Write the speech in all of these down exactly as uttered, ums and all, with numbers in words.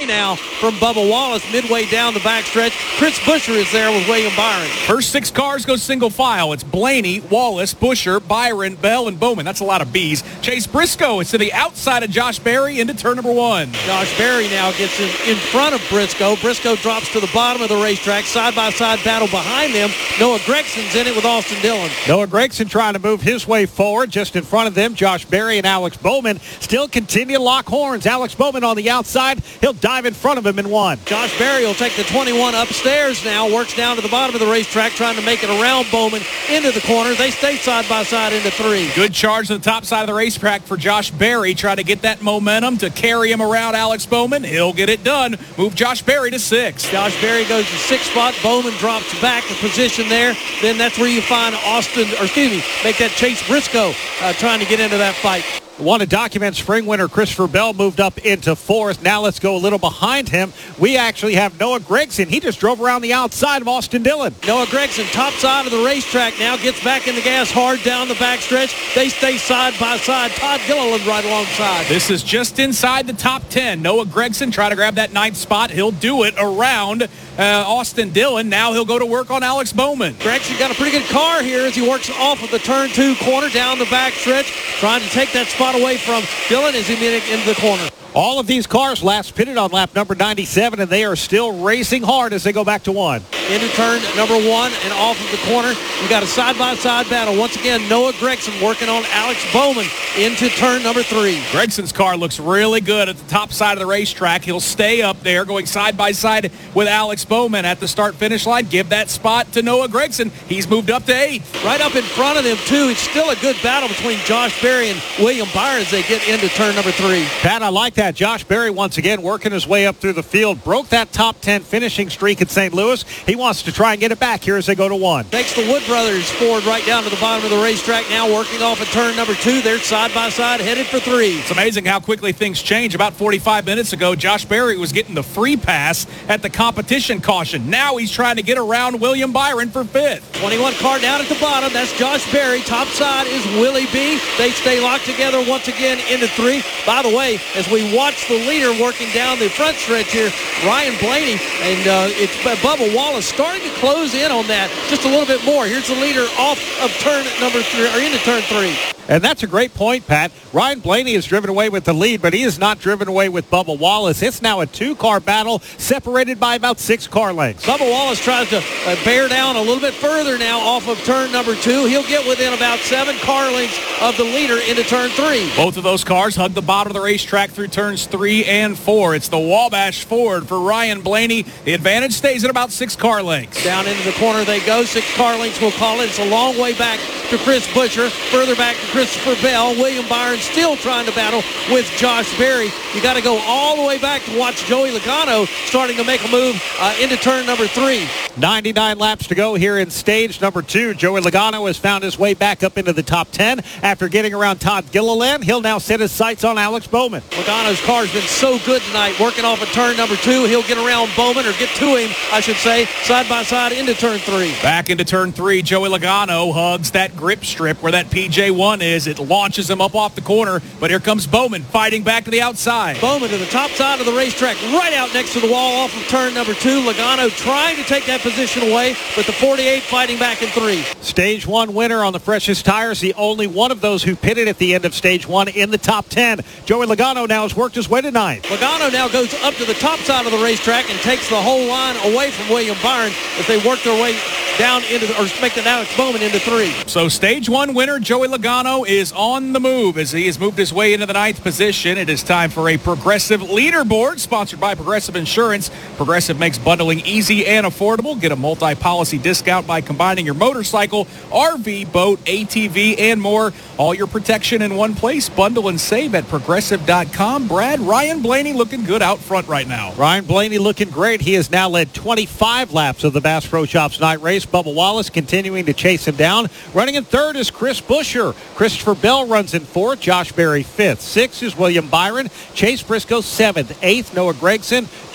now from Bubba Wallace midway down the backstretch. Chris Buescher is there with William Byron. First six cars go single file. It's Blaney, Wallace, Buescher, Byron, Bell, and Bowman. That's a lot of B's. Chase Briscoe is to the outside of Josh Berry into turn number one. Josh Berry now gets in, in front of Briscoe. Briscoe drops to the bottom of the racetrack. Side-by-side battle behind them. Noah Gregson's in it with Austin Dillon. Noah Gregson trying to move his way forward. Just in front of them, Josh Berry and Alex Bowman still continue to lock horns. Alex Bowman on the outside. He'll dive in front of him in one. Josh Berry will take the twenty-one upstairs now. Works down to the bottom of the racetrack trying to make it around Bowman into the corner. They stay side-by-side into three. Good charge to the top side of the racetrack for Josh Berry. Try to get that momentum to carry him around Alex Bowman. He'll get it done. Move Josh Berry to six. Josh Berry goes to sixth spot. Bowman drops back the position there. Then that's where you find Austin, or excuse me, make that Chase Briscoe uh, trying to get into that fight. Want to document spring winner Christopher Bell moved up into fourth. Now let's go a little behind him. We actually have Noah Gregson. He just drove around the outside of Austin Dillon. Noah Gregson, top side of the racetrack now, gets back in the gas hard down the backstretch. They stay side by side. Todd Gilliland right alongside. This is just inside the top ten. Noah Gregson try to grab that ninth spot. He'll do it around uh, Austin Dillon. Now he'll go to work on Alex Bowman. Gregson got a pretty good car here as he works off of the turn two corner down the backstretch, trying to take that spot away from Dillon as he made it into the corner. All of these cars last pitted on lap number ninety-seven, and they are still racing hard as they go back to one. Into turn number one and off of the corner. You got a side-by-side battle. Once again, Noah Gregson working on Alex Bowman into turn number three. Gregson's car looks really good at the top side of the racetrack. He'll stay up there going side-by-side with Alex Bowman at the start-finish line. Give that spot to Noah Gregson. He's moved up to eighth. Right up in front of them, too. It's still a good battle between Josh Berry and William Byron as they get into turn number three. Pat, I like that. Josh Berry once again working his way up through the field. Broke that top ten finishing streak at Saint Louis. He wants to try and get it back here as they go to one. Takes the Wood brothers forward right down to the bottom of the racetrack now, working off at turn number two. They're side by side headed for three. It's amazing how quickly things change. About forty-five minutes ago, Josh Berry was getting the free pass at the competition caution. Now he's trying to get around William Byron for fifth. twenty-one car down at the bottom. That's Josh Berry. Top side is Willie B. They stay locked together once again into three. By the way, as we watch the leader working down the front stretch here, Ryan Blaney, and uh, it's Bubba Wallace starting to close in on that just a little bit more. Here's the leader off of turn number three, or into turn three. And that's a great point, Pat. Ryan Blaney has driven away with the lead, but he is not driven away with Bubba Wallace. It's now a two-car battle separated by about six car lengths. Bubba Wallace tries to uh, bear down a little bit further now off of turn number two. He'll get within about seven car lengths of the leader into turn three. Both of those cars hug the bottom of the racetrack through turns three and four. It's the Wabash Ford for Ryan Blaney. The advantage stays at about six car lengths. Down into the corner they go. Six car lengths, we'll call it. It's a long way back to Chris Buescher. Further back to Christopher Bell. William Byron still trying to battle with Josh Berry. You got to go all the way back to watch Joey Logano starting to make a move uh, into turn number three. ninety-nine laps to go here in stage number two. Joey Logano has found his way back up into the top ten after getting around Todd Gilliland. He'll now set his sights on Alex Bowman. Logano's car's been so good tonight, working off of turn number two. He'll get around Bowman, or get to him, I should say, side by side into turn three. Back into turn three, Joey Logano hugs that grip strip where that P J one is. It launches him up off the corner, but here comes Bowman fighting back to the outside. Bowman to the top side of the racetrack, right out next to the wall off of turn number two. Logano trying to take that position away, but the forty-eight fighting back in three. Stage one winner on the freshest tires, the only one of those who pitted at the end of stage one in the top ten. Joey Logano now has worked his way to ninth. Logano now goes up to the top side of the racetrack and takes the whole line away from William Byron as they work their way down into, the, or make the Alex Bowman into three. So stage one winner Joey Logano is on the move as he has moved his way into the ninth position. It is time for a Progressive leaderboard sponsored by Progressive Insurance. Progressive makes bundling easy and affordable. Get a multi-policy discount by combining your motorcycle, R V, boat, A T V, and more. All your protection in one place. Bundle and save at progressive dot com. Brad, Ryan Blaney looking good out front right now. Ryan Blaney looking great. He has now led twenty-five laps of the Bass Pro Shops night race. Bubba Wallace continuing to chase him down. Running in third is Chris Buescher. Christopher Bell runs in fourth. Josh Berry fifth. Sixth is William Byron. Chase Briscoe seventh. Eighth, Noah Gregson.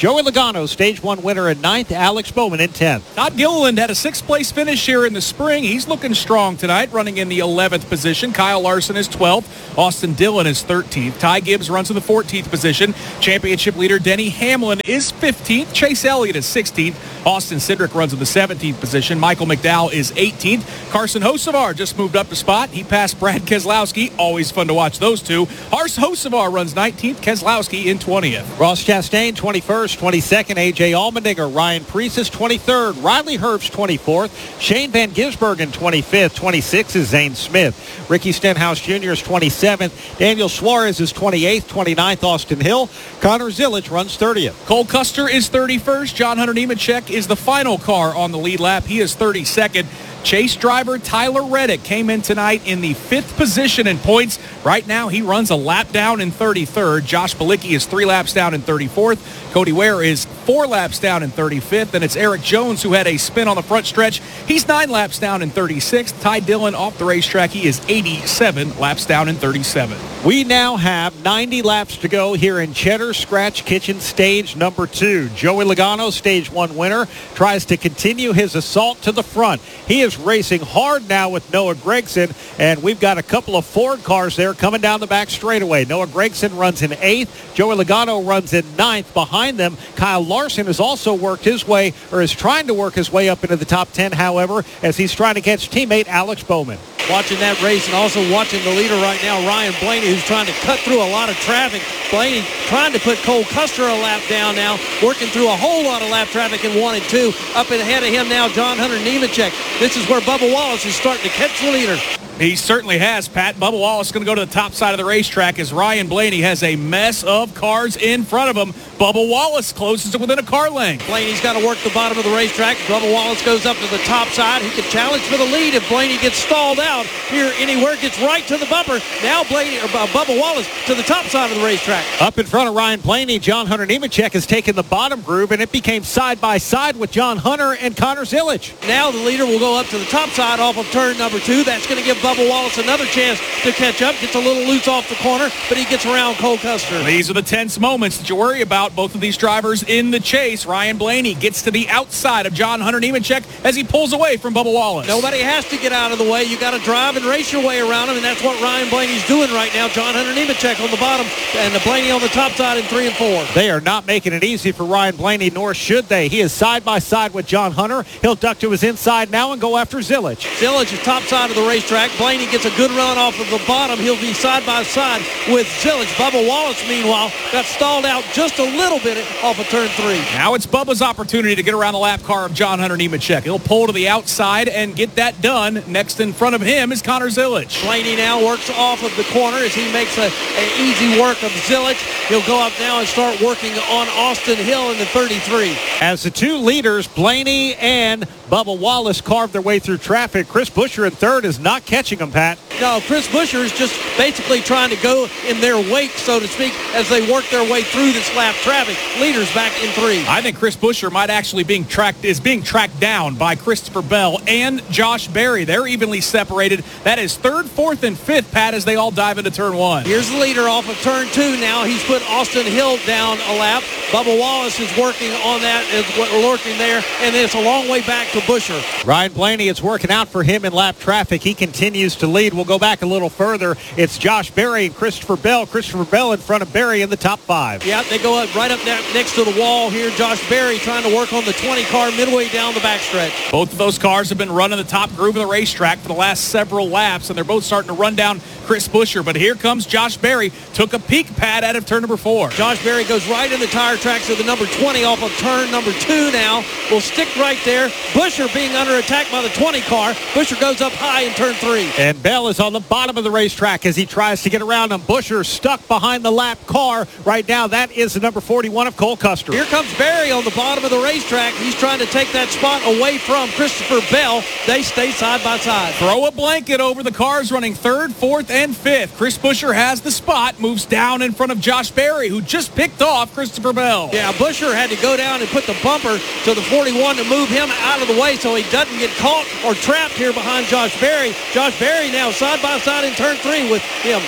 Joey Logano, stage one winner in ninth. Alex Bowman in tenth. Todd Gilliland had a sixth-place finish here in the spring. He's looking strong tonight, running in the eleventh position. Kyle Larson is twelfth. Austin Dillon is thirteenth. Ty Gibbs runs in the fourteenth position. Championship leader Denny Hamlin is fifteenth. Chase Elliott is sixteenth. Austin Cindric runs in the seventeenth position. Michael McDowell is eighteenth. Carson Hocevar just moved up a spot. He passed Brad Keselowski. Always fun to watch those two. Hars Hocevar runs nineteenth. Keselowski in twentieth. Ross Chastain, twenty-first. twenty-second, A J Allmendinger. Ryan Preece is twenty-third. Riley Herbst, twenty-fourth. Shane Van Gisbergen, twenty-fifth. twenty-sixth is Zane Smith. Ricky Stenhouse Junior is twenty-seventh. Daniel Suarez is twenty-eighth. twenty-ninth, Austin Hill. Connor Zilic runs thirtieth. Cole Custer is thirty-first. John Hunter Nemechek is the final car on the lead lap. He is thirty-second. Chase driver Tyler Reddick came in tonight in the fifth position in points. Right now, he runs a lap down in thirty-third. Josh Bilicki is three laps down in thirty-fourth. Cody Ware is four laps down in thirty-fifth. And it's Eric Jones who had a spin on the front stretch. He's nine laps down in thirty-sixth. Ty Dillon off the racetrack. He is eighty-seven laps down in thirty-seven. We now have ninety laps to go here in Cheddar Scratch Kitchen stage number two. Joey Logano, stage one winner, tries to continue his assault to the front. He is racing hard now with Noah Gragson, and we've got a couple of Ford cars there coming down the back straightaway. Noah Gragson runs in eighth. Joey Logano runs in ninth. Behind them, Kyle Larson has also worked his way, or is trying to work his way up into the top ten, however, as he's trying to catch teammate Alex Bowman. Watching that race and also watching the leader right now, Ryan Blaney, who's trying to cut through a lot of traffic. Blaney trying to put Cole Custer a lap down now, working through a whole lot of lap traffic in one and two. Up ahead of him now, John Hunter Nemechek. This is where Bubba Wallace is starting to catch the leader. He certainly has, Pat. Bubba Wallace is going to go to the top side of the racetrack as Ryan Blaney has a mess of cars in front of him. Bubba Wallace closes it within a car length. Blaney's got to work the bottom of the racetrack. Bubba Wallace goes up to the top side. He can challenge for the lead if Blaney gets stalled out here anywhere. Gets right to the bumper. Now Blaney, or uh, Bubba Wallace to the top side of the racetrack. Up in front of Ryan Blaney, John Hunter Nemechek has taken the bottom groove, and it became side by side with John Hunter and Connor Zilic. Now the leader will go up to the top side off of turn number two. That's going to give Bubba Wallace another chance to catch up. Gets a little loose off the corner, but he gets around Cole Custer. These are the tense moments that you worry about. Both of these drivers in the chase. Ryan Blaney gets to the outside of John Hunter Nemechek as he pulls away from Bubba Wallace. Nobody has to get out of the way. You got to drive and race your way around him, and that's what Ryan Blaney's doing right now. John Hunter Nemechek on the bottom and the Blaney on the top side in three and four. They are not making it easy for Ryan Blaney, nor should they. He is side by side with John Hunter. He'll duck to his inside now and go after Zilic. Zilic is top side of the racetrack. Blaney gets a good run off of the bottom. He'll be side by side with Zilic. Bubba Wallace, meanwhile, got stalled out just a little bit off of turn three. Now it's Bubba's opportunity to get around the lap car of John Hunter Nemechek. He'll pull to the outside and get that done. Next in front of him is Connor Zilic. Blaney now works off of the corner as he makes a, a easy work of Zilic. He'll go up now and start working on Austin Hill in the thirty-three. As the two leaders, Blaney and Bubba Wallace, carve their way through traffic, Chris Buescher in third is not catching them, Pat. No, Chris Buescher is just basically trying to go in their wake, so to speak, as they work their way through this lap traffic. Leaders back in three. I think Chris Buescher might actually being tracked is being tracked down by Christopher Bell and Josh Berry. They're evenly separated. That is third, fourth, and fifth, Pat, as they all dive into turn one. Here's the leader off of turn two now. He's put Austin Hill down a lap. Bubba Wallace is working on that, is lurking there, and it's a long way back to Buescher. Ryan Blaney, it's working out for him in lap traffic. He continues to lead. We'll go back a little further. It's Josh Berry and Christopher Bell. Christopher Bell in front of Berry in the top five. Yeah, they go up right up next to the wall here. Josh Berry trying to work on the twenty car midway down the backstretch. Both of those cars have been running the top groove of the racetrack for the last several laps, and they're both starting to run down Chris Buescher. But here comes Josh Berry. Took a peek, Pat, out of turn number four. Josh Berry goes right in the tire tracks of the number twenty off of turn number two now. Will stick right there. Buescher being under attack by the twenty car. Buescher goes up high in turn three. And Bell is on the bottom of the racetrack as he tries to get around him. Buescher stuck behind the lap car right now. That is the number forty-one of Cole Custer. Here comes Berry on the bottom of the racetrack. He's trying to take that spot away from Christopher Bell. They stay side by side. Throw a blanket over the cars running third, fourth, and fifth. Chris Buescher has the spot, moves down in front of Josh Berry, who just picked off Christopher Bell. Yeah, Buescher had to go down and put the bumper to the forty-one to move him out of the way so he doesn't get caught or trapped here behind Josh Berry. Josh Berry now side by side in turn three with him.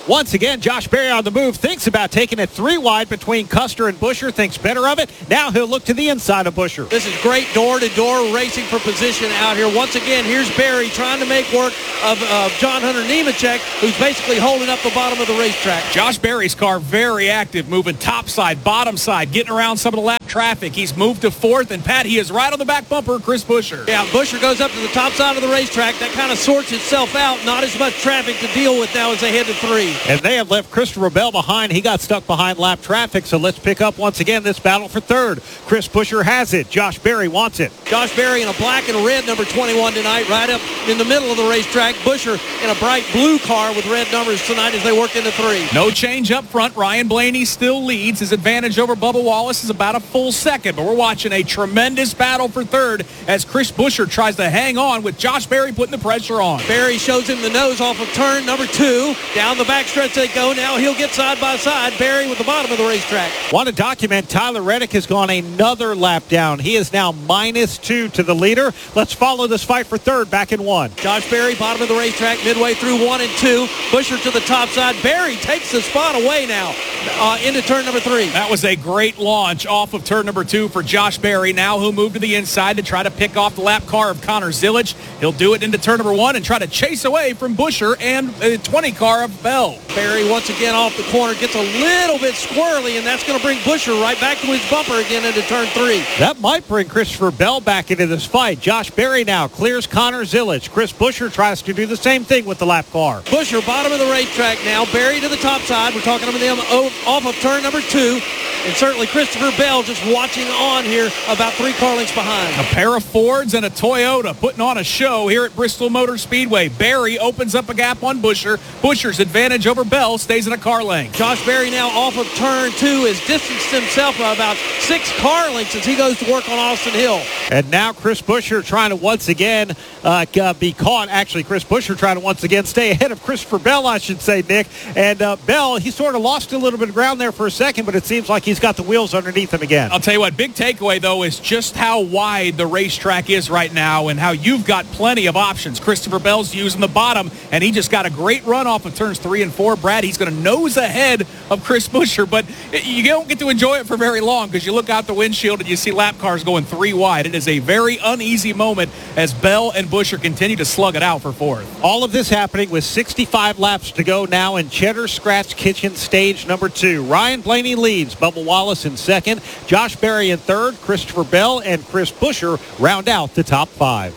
Once again, Josh Berry on the move, thinks about taking it three wide between Custer and Buescher, thinks better of it. Now he'll look to the inside of Buescher. This is great door-to-door racing for position out here. Once again, here's Berry trying to make work of uh, John Hunter Nemechek, who's basically holding up the bottom of the racetrack. Josh Berry's car very active, moving top side, bottom side, getting around some of the lap traffic. He's moved to fourth, and Pat, he is right on the back bumper, Chris Buescher. Yeah, Buescher goes up to the top side of the racetrack. That kind of sorts itself out. Not as much traffic to deal with now as they head to three. And they have left Christopher Bell behind. He got stuck behind lap traffic, so let's pick up once again this battle for third. Chris Buescher has it. Josh Berry wants it. Josh Berry in a black and a red number twenty-one tonight, right up in the middle of the racetrack. Buescher in a bright blue car with red numbers tonight as they work into three. No change up front. Ryan Blaney still leads. His advantage over Bubba Wallace is about a full second, but we're watching a tremendous battle for third as Chris Buescher tries to hang on with Josh Berry putting the pressure on. Berry shows him the nose off of turn number two. Down the backstretch they go. Now he'll get side by side. Berry with the bottom of the racetrack. Want to document Tyler Reddick has gone another lap down. He is now minus two to the leader. Let's follow this fight for third back in one. Josh Berry, bottom of the racetrack, midway through one and two. Buescher to the top side. Berry takes the spot away now uh, into turn number three. That was a great launch off of turn number two for Josh Berry. Now he'll move to the inside to try to pick off the lap car of Connor Zilic. He'll do it into turn number one and try to chase away from Buescher and the twenty car of Bell. Berry once again off the corner, gets a little bit squirrely, and that's going to bring Buescher right back to his bumper again into turn three. That might bring Christopher Bell back into this fight. Josh Berry now clears Connor Zilic. Chris Buescher tries to do the same thing with the lap car. Buescher, bottom of the racetrack now. Berry to the top side. We're talking about them off of turn number two. And certainly Christopher Bell just watching on here about three car lengths behind. A pair of Fords and a Toyota putting on a show here at Bristol Motor Speedway. Berry opens up a gap on Buescher. Buescher's advantage over Bell stays in a car length. Josh Berry now off of turn two has distanced himself by about six car lengths as he goes to work on Austin Hill. And now Chris Buescher trying to once again uh, be caught. Actually, Chris Buescher trying to once again stay ahead of Christopher Bell, I should say, Nick. And uh, Bell, he sort of lost a little bit of ground there for a second, but it seems like he's got the wheels underneath him again. I'll tell you what, big takeaway, though, is just how wide the racetrack is right now and how you've got plenty of options. Christopher Bell's using the bottom, and he just got a great run off of turns three and four. Brad, he's going to nose ahead of Chris Buescher, but you don't get to enjoy it for very long because you look out the windshield and you see lap cars going three wide. It is a very uneasy moment as Bell and Buescher continue to slug it out for fourth. All of this happening with sixty-five laps to go now in Cheddar Scratch Kitchen stage number two. Ryan Blaney leads, Bubba Wallace in second, Josh Berry in third, Christopher Bell and Chris Buescher round out the top five.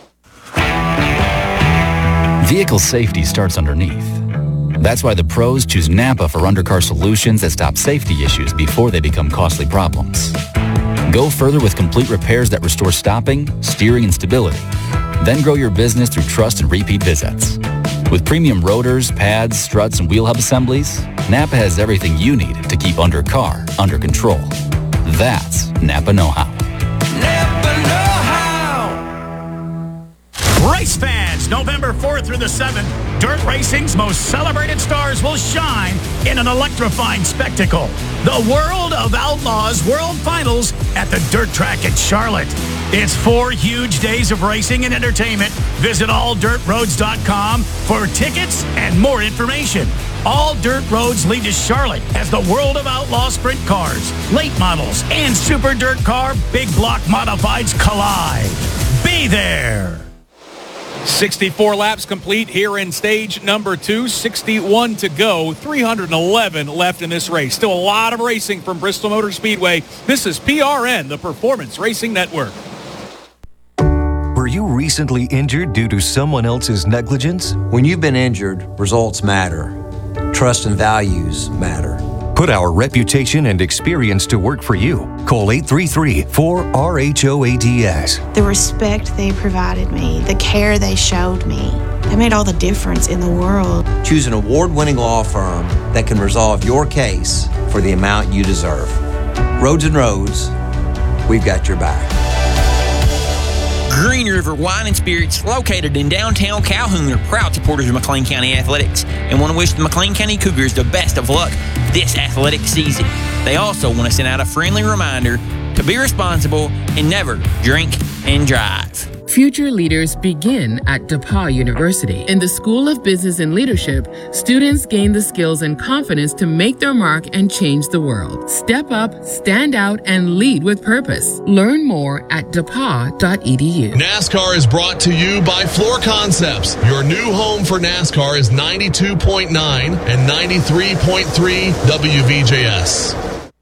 Vehicle safety starts underneath. That's why the pros choose Napa for undercar solutions that stop safety issues before they become costly problems. Go further with complete repairs that restore stopping, steering, and stability. Then grow your business through trust and repeat visits. With premium rotors, pads, struts, and wheel hub assemblies, Napa has everything you need to keep undercar under control. That's Napa know-how. Napa know-how. Race fans, November fourth through the seventh, dirt racing's most celebrated stars will shine in an electrifying spectacle. The World of Outlaws World Finals at the Dirt Track at Charlotte. It's four huge days of racing and entertainment. Visit all dirt roads dot com for tickets and more information. All dirt roads lead to Charlotte as the World of Outlaw sprint cars, late models, and super dirt car big block modifieds collide. Be there. sixty-four laps complete here in stage number two. sixty-one to go. three hundred eleven left in this race. Still a lot of racing from Bristol Motor Speedway. This is P R N, the Performance Racing Network. Were you recently injured due to someone else's negligence? When you've been injured, results matter. Trust and values matter. Put our reputation and experience to work for you. Call eight three three, four R H O A D S. The respect they provided me, the care they showed me, they made all the difference in the world. Choose an award-winning law firm that can resolve your case for the amount you deserve. Roads and Roads, we've got your back. Green River Wine and Spirits, located in downtown Calhoun, are proud supporters of McLean County Athletics and want to wish the McLean County Cougars the best of luck this athletic season. They also want to send out a friendly reminder to be responsible and never drink and drive. Future leaders begin at DePauw University. In the School of Business and Leadership, students gain the skills and confidence to make their mark and change the world. Step up, stand out, and lead with purpose. Learn more at d e p a w dot e d u. NASCAR is brought to you by Floor Concepts. Your new home for NASCAR is ninety-two point nine and ninety-three point three W V J S.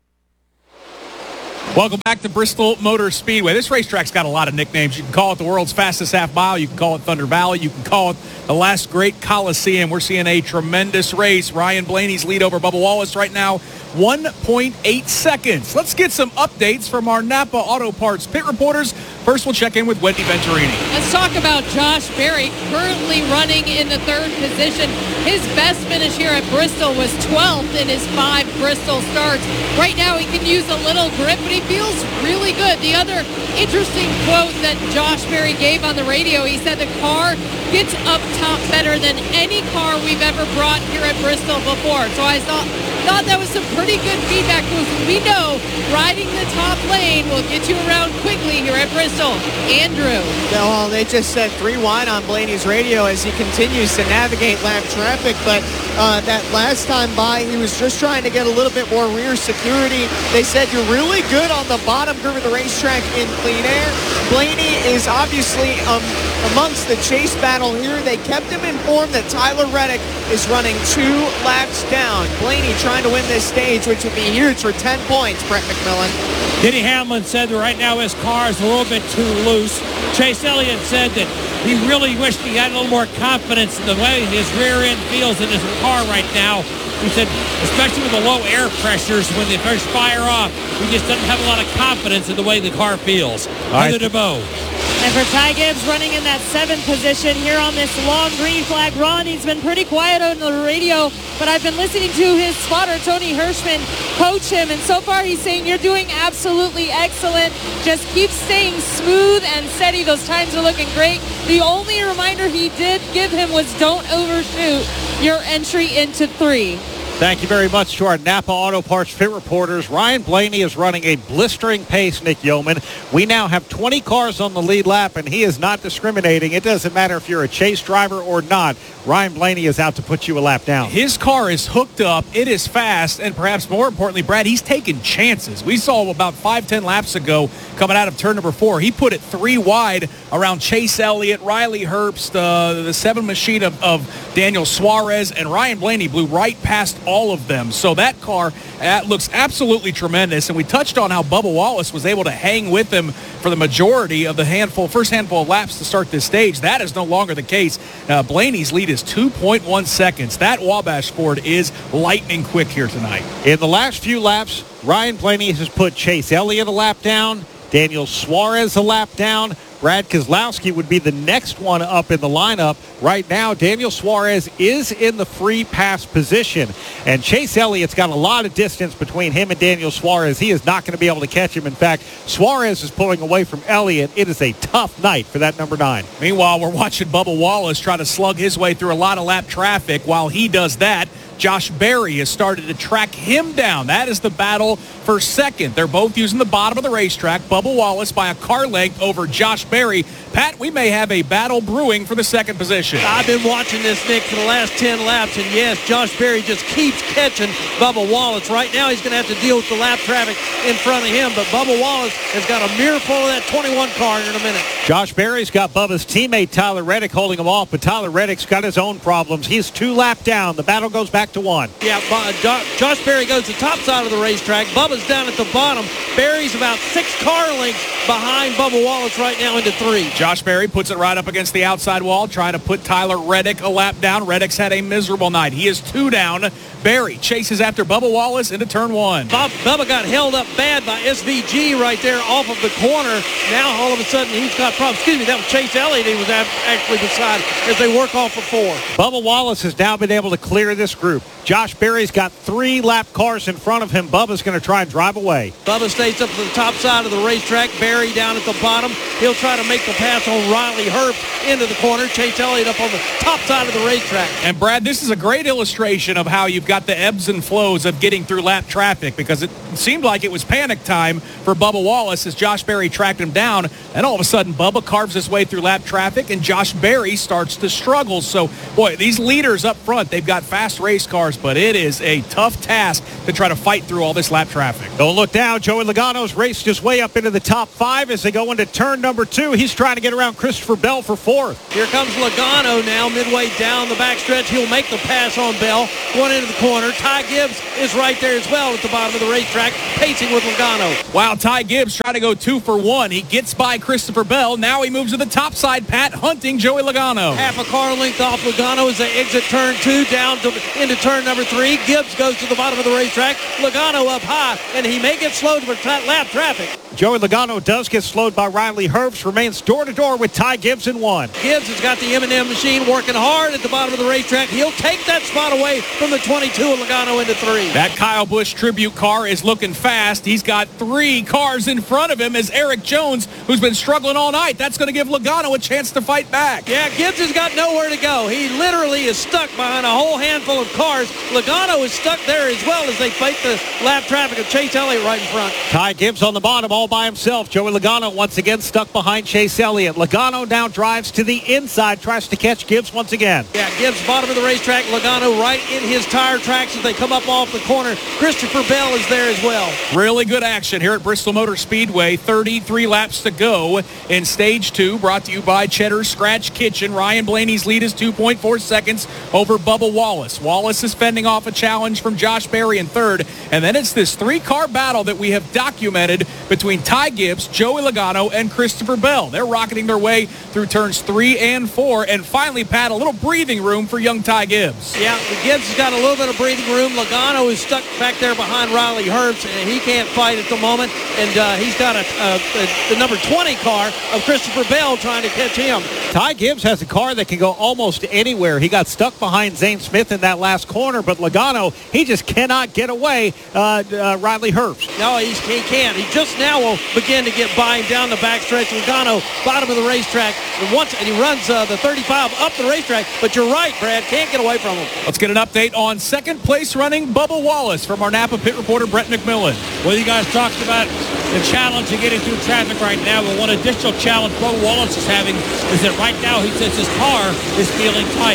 Welcome back to Bristol Motor Speedway. This racetrack's got a lot of nicknames. You can call it the world's fastest half mile. You can call it Thunder Valley. You can call it the last great Coliseum. We're seeing a tremendous race. Ryan Blaney's lead over Bubba Wallace right now, one point eight seconds. Let's get some updates from our Napa Auto Parts pit reporters. First, we'll check in with Wendy Venturini. Let's talk about Josh Berry, currently running in the third position. His best finish here at Bristol was twelfth in his five Bristol starts. Right now, he can use a little grip, but he feels really good. The other interesting quote that Josh Berry gave on the radio, he said the car gets up top better than any car we've ever brought here at Bristol before. So I thought, thought that was some pretty good feedback, because we know riding the top lane will get you around quickly here at Bristol. Andrew. Well, they just said three wide on Blaney's radio as he continues to navigate lap traffic, but uh, that last time by, he was just trying to get a little bit more rear security. They said you're really good on the bottom curve of the racetrack in clean air. Blaney is obviously um, amongst the chase battle here. They kept him informed that Tyler Reddick is running two laps down. Blaney trying to win this stage, which would be huge for ten points, Brett McMillan. Denny Hamlin said that right now his car is a little bit too loose. Chase Elliott said that he really wished he had a little more confidence in the way his rear end feels in his car right now. He said, especially with the low air pressures when they first fire off, he just doesn't have a lot of confidence in the way the car feels. Heather DeBow. And for Ty Gibbs running in that seventh position here on this long green flag run, he's been pretty quiet on the radio, but I've been listening to his spotter, Tony Hirschman, coach him, and so far he's saying, you're doing absolutely excellent. Just keep staying smooth and steady. Those times are looking great. The only reminder he did give him was don't overshoot your entry into three. Thank you very much to our Napa Auto Parts pit reporters. Ryan Blaney is running a blistering pace, Nick Yeoman. We now have twenty cars on the lead lap, and he is not discriminating. It doesn't matter if you're a chase driver or not. Ryan Blaney is out to put you a lap down. His car is hooked up. It is fast, and perhaps more importantly, Brad, he's taking chances. We saw about five, ten laps ago coming out of turn number four. He put it three wide around Chase Elliott, Riley Herbst, uh, the seven machine of, of Daniel Suarez, and Ryan Blaney blew right past all of them. So that car uh, looks absolutely tremendous, and we touched on how Bubba Wallace was able to hang with him for the majority of the handful, first handful of laps to start this stage. That is no longer the case. Uh, Blaney's lead is two point one seconds. That Wabash Ford is lightning quick here tonight. In the last few laps, Ryan Blaney has put Chase Elliott a lap down, Daniel Suarez a lap down. Brad Keselowski would be the next one up in the lineup. Right now, Daniel Suarez is in the free pass position. And Chase Elliott's got a lot of distance between him and Daniel Suarez. He is not going to be able to catch him. In fact, Suarez is pulling away from Elliott. It is a tough night for that number nine. Meanwhile, we're watching Bubba Wallace try to slug his way through a lot of lap traffic. While he does that, Josh Berry has started to track him down. That is the battle for second. They're both using the bottom of the racetrack. Bubba Wallace by a car length over Josh Berry. Pat, we may have a battle brewing for the second position. I've been watching this, Nick, for the last ten laps, and yes, Josh Berry just keeps catching Bubba Wallace. Right now, he's going to have to deal with the lap traffic in front of him, but Bubba Wallace has got a mirror full of that twenty-one car in a minute. Josh Berry's got Bubba's teammate Tyler Reddick holding him off, but Tyler Reddick's got his own problems. He's two lap down. The battle goes back to one. Yeah, Josh Berry goes to the top side of the racetrack. Bubba's down at the bottom. Berry's about six car lengths behind Bubba Wallace right now into three. Josh Berry puts it right up against the outside wall, trying to put Tyler Reddick a lap down. Reddick's had a miserable night. He is two down. Berry chases after Bubba Wallace into turn one. Bob, Bubba got held up bad by S V G right there off of the corner. Now all of a sudden he's got problems. Excuse me, that was Chase Elliott he was actually beside as they work off of four. Bubba Wallace has now been able to clear this group. Josh Berry's got three lap cars in front of him. Bubba's going to try and drive away. Bubba stays up to the top side of the racetrack. Berry down at the bottom. He'll try to make the pass on Riley Herbst into the corner. Chase Elliott up on the top side of the racetrack. And Brad, this is a great illustration of how you've got the ebbs and flows of getting through lap traffic, because it seemed like it was panic time for Bubba Wallace as Josh Berry tracked him down. And all of a sudden, Bubba carves his way through lap traffic, and Josh Berry starts to struggle. So, boy, these leaders up front, they've got fast race cars, but it is a tough task to try to fight through all this lap traffic. Don't look down. Joey Logano's raced his way up into the top five as they go into turn number two. He's trying to get around Christopher Bell for fourth. Here comes Logano now midway down the backstretch. He'll make the pass on Bell going into the corner. Ty Gibbs is right there as well at the bottom of the racetrack, pacing with Logano. Wow, Ty Gibbs trying to go two for one. He gets by Christopher Bell. Now he moves to the top side, Pat, hunting Joey Logano. Half a car length off Logano as they exit turn two down to, into turn number three. Gibbs goes to the bottom of the racetrack. Logano up high, and he may get slowed for tra- lap traffic. Joey Logano does get slowed by Riley Herbst, remains door-to-door with Ty Gibbs in one. Gibbs has got the M and M machine working hard at the bottom of the racetrack. He'll take that spot away from the twenty-two and Logano into three. That Kyle Busch tribute car is looking fast. He's got three cars in front of him as Eric Jones, who's been struggling all night. That's going to give Logano a chance to fight back. Yeah, Gibbs has got nowhere to go. He literally is stuck behind a whole handful of cars. Logano is stuck there as well as they fight the lap traffic of Chase Elliott right in front. Ty Gibbs on the bottom all by himself. Joey Logano once again stuck behind Chase Elliott. Logano now drives to the inside, tries to catch Gibbs once again. Yeah, Gibbs bottom of the racetrack. Logano right in his tire tracks as they come up off the corner. Christopher Bell is there as well. Really good action here at Bristol Motor Speedway. thirty-three laps to go in stage two, brought to you by Cheddar's Scratch Kitchen. Ryan Blaney's lead is two point four seconds over Bubba Wallace. Wallace is fending off a challenge from Josh Berry in third. And then it's this three-car battle that we have documented between Ty Gibbs, Joey Logano, and Christopher Bell. They're rocketing their way through turns three and four. And finally, Pat, a little breathing room for young Ty Gibbs. Yeah, Gibbs has got a little bit of breathing room. Logano is stuck back there behind Riley Herbst, and he can't fight at the moment. And uh, he's got a, a, a, the number twenty car of Christopher Bell trying to catch him. Ty Gibbs has a car that can go almost anywhere. He got stuck behind Zane Smith in that last corner, but Logano, he just cannot get away uh, uh, Riley Herbst. No, he's, he can't. He just now will begin to get by him down the backstretch. Logano, bottom of the racetrack, and once and he runs uh, the thirty-five up the racetrack. But you're right, Brad, can't get away from him. Let's get an update on second place running Bubba Wallace from our Napa pit reporter, Brett McMillan. Well, you guys talked about the challenge of getting through traffic right now. Well, one additional challenge Bubba Wallace is having is that right now he says his car is feeling tight.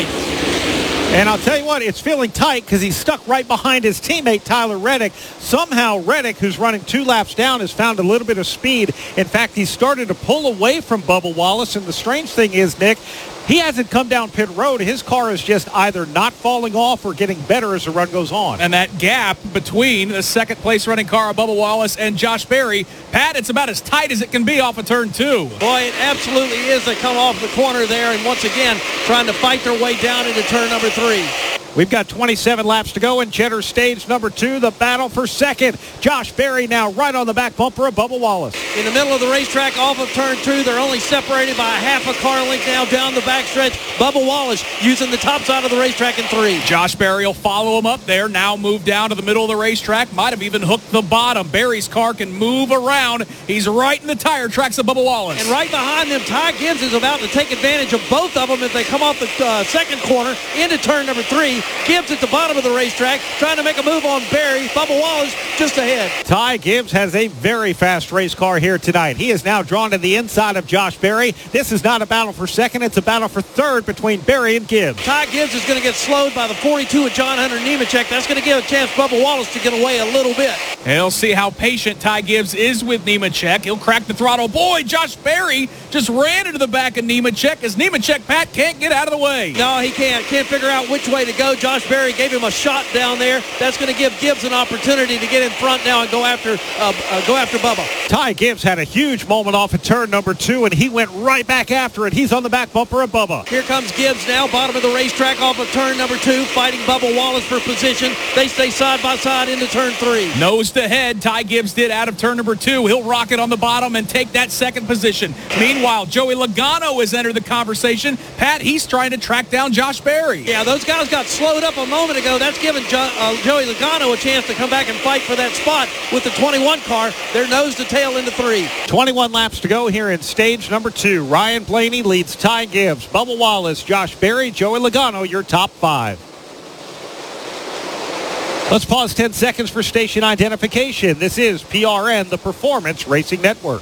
And I'll tell you what, it's feeling tight because he's stuck right behind his teammate, Tyler Reddick. Somehow Reddick, who's running two laps down, has found a little bit of speed. In fact, he's started to pull away from Bubba Wallace. And the strange thing is, Nick, he hasn't come down pit road. His car is just either not falling off or getting better as the run goes on. And that gap between the second place running car of Bubba Wallace and Josh Berry, Pat, it's about as tight as it can be off of turn two. Boy, it absolutely is. They come off the corner there and once again trying to fight their way down into turn number three. We've got twenty-seven laps to go in Cheddar stage number two, the battle for second. Josh Berry now right on the back bumper of Bubba Wallace. In the middle of the racetrack off of turn two, they're only separated by a half a car length now down the backstretch. Bubba Wallace using the top side of the racetrack in three. Josh Berry will follow him up there, now move down to the middle of the racetrack, might have even hooked the bottom. Berry's car can move around. He's right in the tire tracks of Bubba Wallace. And right behind them, Ty Gibbs is about to take advantage of both of them as they come off the uh, second corner into turn number three. Gibbs at the bottom of the racetrack trying to make a move on Berry. Bubba Wallace just ahead. Ty Gibbs has a very fast race car here tonight. He is now drawn to the inside of Josh Berry. This is not a battle for second. It's a battle for third between Berry and Gibbs. Ty Gibbs is going to get slowed by the forty-two of John Hunter Nemechek. That's going to give a chance for Bubba Wallace to get away a little bit. And he'll see how patient Ty Gibbs is with Nemechek. He'll crack the throttle. Boy, Josh Berry just ran into the back of Nemechek as Nemechek, Pat, can't get out of the way. No, he can't. Can't figure out which way to go. Josh Berry gave him a shot down there. That's going to give Gibbs an opportunity to get in front now and go after uh, uh, go after Bubba. Ty Gibbs had a huge moment off of turn number two, and he went right back after it. He's on the back bumper of Bubba. Here comes Gibbs now, bottom of the racetrack off of turn number two, fighting Bubba Wallace for position. They stay side by side into turn three. Nose to head, Ty Gibbs did out of turn number two. He'll rock it on the bottom and take that second position. Meanwhile, Joey Logano has entered the conversation. Pat, he's trying to track down Josh Berry. Yeah, those guys got slowed up a moment ago. That's given jo- uh, Joey Logano a chance to come back and fight for that spot with the twenty-one car. They're nose to tail into three. twenty-one laps to go here in stage number two. Ryan Blaney leads Ty Gibbs, Bubba Wallace, Josh Berry, Joey Logano, your top five. Let's pause ten seconds for station identification. This is P R N, the Performance Racing Network.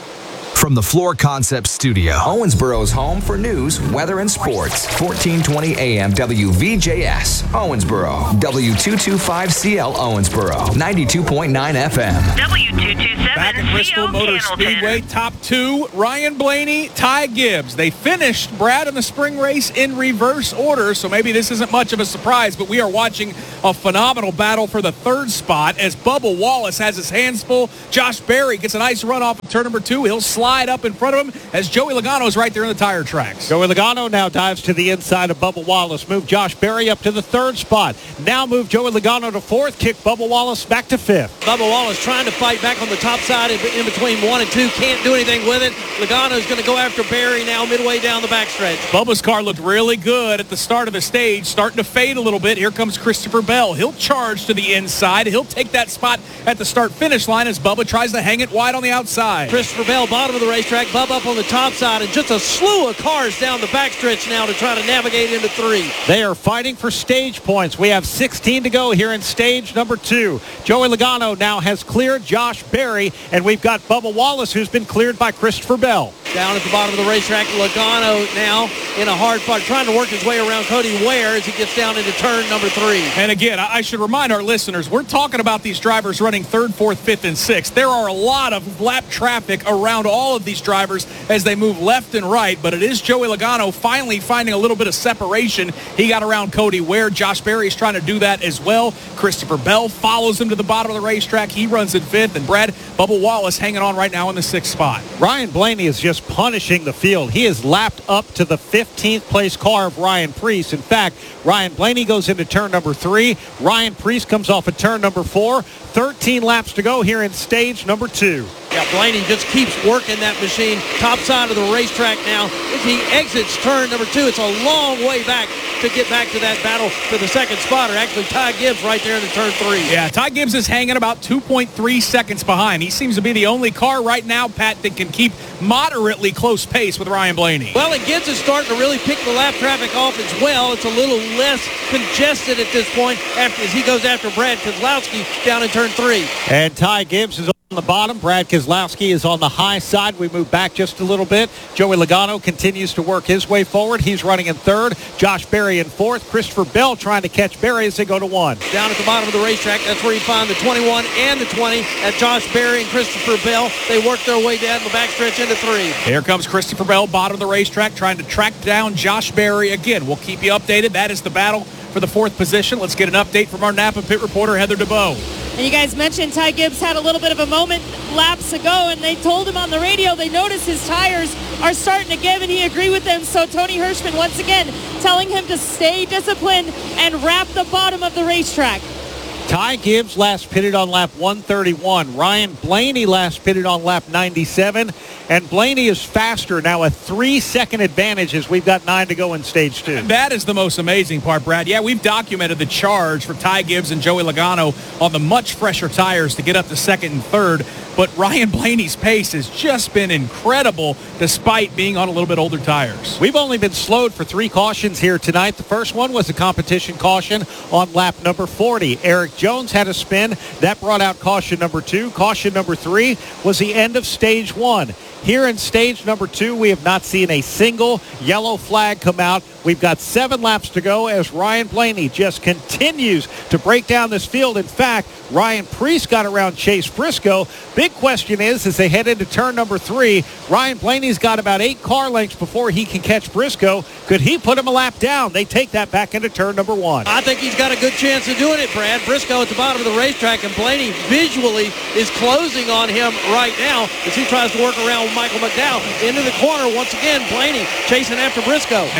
From the Floor Concepts studio, Owensboro's home for news, weather, and sports. fourteen twenty A M W V J S, Owensboro. W two twenty-five C L Owensboro, ninety-two point nine F M. W two twenty-seven Back at Bristol Motor Speedway, top two, Ryan Blaney, Ty Gibbs. They finished, Brad, in the spring race in reverse order, so maybe this isn't much of a surprise, but we are watching a phenomenal battle for the third spot as Bubba Wallace has his hands full. Josh Berry gets a nice run off of turn number two. He'll slide up in front of him as Joey Logano is right there in the tire tracks. Joey Logano now dives to the inside of Bubba Wallace. Move Josh Berry up to the third spot. Now move Joey Logano to fourth. Kick Bubba Wallace back to fifth. Bubba Wallace trying to fight back on the top side in, in between one and two. Can't do anything with it. Logano's going to go after Berry now midway down the backstretch. Bubba's car looked really good at the start of the stage, starting to fade a little bit. Here comes Christopher Bell. He'll charge to the inside. He'll take that spot at the start-finish line as Bubba tries to hang it wide on the outside. Christopher Bell, bottom of the racetrack. Bubba up on the top side, and just a slew of cars down the backstretch now to try to navigate into three. They are fighting for stage points. We have sixteen to go here in stage number two. Joey Logano now has cleared Josh Berry, and we've got Bubba Wallace, who's been cleared by Christopher Bell. Down at the bottom of the racetrack, Logano now in a hard fight, trying to work his way around Cody Ware as he gets down into turn number three. And again, I should remind our listeners, we're talking about these drivers running third, fourth, fifth, and sixth. There are a lot of lap traffic around all of these drivers as they move left and right, but it is Joey Logano finally finding a little bit of separation. He got around Cody Ware. Josh Berry is trying to do that as well. Christopher Bell follows him to the bottom of the racetrack. He runs in fifth, and Brad, Bubba Wallace hanging on right now in the sixth spot. Ryan Blaney is just punishing the field. He is lapped up to the fifteenth place car of Ryan Preece. In fact, Ryan Blaney goes into turn number three. Ryan Preece comes off at turn number four. thirteen laps to go here in stage number two. Yeah, Blaney just keeps working that machine. Top side of the racetrack now. As he exits turn number two, it's a long way back to get back to that battle for the second spot, or actually Ty Gibbs right there in the turn three. Yeah, Ty Gibbs is hanging about two point three seconds behind. He seems to be the only car right now, Pat, that can keep moderately close pace with Ryan Blaney. Well, and Gibbs is starting to really pick the lap traffic off as well. It's a little less congested at this point after, as he goes after Brad Keselowski down in turn three. And Ty Gibbs is on the bottom. Brad Keselowski is on the high side. We move back just a little bit. Joey Logano continues to work his way forward. He's running in third. Josh Berry in fourth. Christopher Bell trying to catch Berry as they go to one. Down at the bottom of the racetrack, that's where you find the twenty-one and the twenty at Josh Berry and Christopher Bell. They work their way down the backstretch into three. Here comes Christopher Bell, bottom of the racetrack, trying to track down Josh Berry again. We'll keep you updated. That is the battle for the fourth position. Let's get an update from our Napa pit reporter, Heather DeBow. And you guys mentioned Ty Gibbs had a little bit of a moment laps ago, and they told him on the radio they noticed his tires are starting to give, and he agreed with them. So Tony Hirschman once again telling him to stay disciplined and wrap the bottom of the racetrack. Ty Gibbs last pitted on lap one thirty-one. Ryan Blaney last pitted on lap ninety-seven. And Blaney is faster now, a three-second advantage as we've got nine to go in stage two. And that is the most amazing part, Brad. Yeah, we've documented the charge for Ty Gibbs and Joey Logano on the much fresher tires to get up to second and third. But Ryan Blaney's pace has just been incredible despite being on a little bit older tires. We've only been slowed for three cautions here tonight. The first one was a competition caution on lap number forty. Eric Jones had a spin. That brought out caution number two. Caution number three was the end of stage one. Here in stage number two, we have not seen a single yellow flag come out. We've got seven laps to go as Ryan Blaney just continues to break down this field. In fact, Ryan Preece got around Chase Briscoe. Big question is, as they head into turn number three, Ryan Blaney's got about eight car lengths before he can catch Briscoe. Could he put him a lap down? They take that back into turn number one. I think he's got a good chance of doing it, Brad. Briscoe at the bottom of the racetrack, and Blaney visually is closing on him right now as he tries to work around with Michael McDowell. Into the corner once again, Blaney chasing after Briscoe. And Briscoe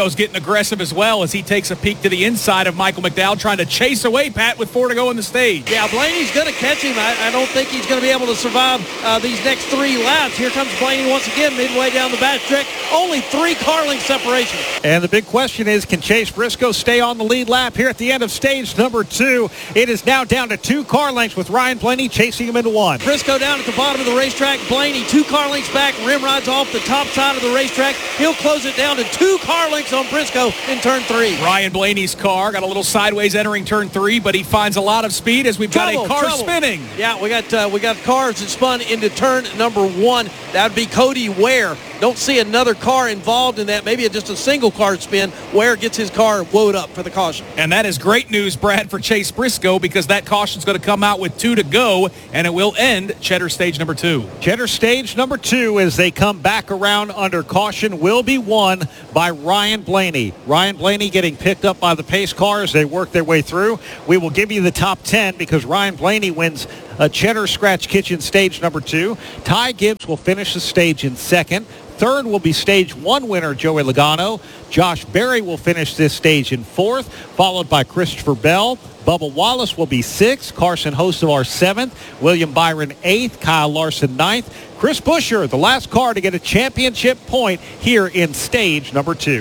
Logano's getting aggressive as well as he takes a peek to the inside of Michael McDowell, trying to chase away Pat with four to go in the stage. Yeah, Blaney's going to catch him. I, I don't think he's going to be able to survive uh, these next three laps. Here comes Blaney once again, midway down the back stretch. Only three car length separation. And the big question is, can Chase Briscoe stay on the lead lap here at the end of stage number two? It is now down to two car lengths with Ryan Blaney chasing him into one. Briscoe down at the bottom of the racetrack. Blaney two car lengths back. Rimrod's off the top side of the racetrack. He'll close it down to two car lengths on Briscoe in turn three. Ryan Blaney's car got a little sideways entering turn three, but he finds a lot of speed as we've Trouble, got a car trouble. spinning. Yeah, we got uh, we got cars that spun into turn number one. That would be Cody Ware. Don't see another car involved in that. Maybe just a single car spin. Ware gets his car woed up for the caution. And that is great news, Brad, for Chase Briscoe, because that caution's going to come out with two to go, and it will end Cheddar stage number two. Cheddar stage number two, as they come back around under caution, will be won by Ryan Blaney. Ryan Blaney getting picked up by the pace car as they work their way through. We will give you the top ten because Ryan Blaney wins a Cheddar Scratch Kitchen stage number two. Ty Gibbs will finish the stage in second. Third will be stage one winner Joey Logano. Josh Berry will finish this stage in fourth, followed by Christopher Bell. Bubba Wallace will be sixth. Carson Hocevar seventh. William Byron eighth. Kyle Larson ninth. Chris Buescher, the last car to get a championship point here in stage number two.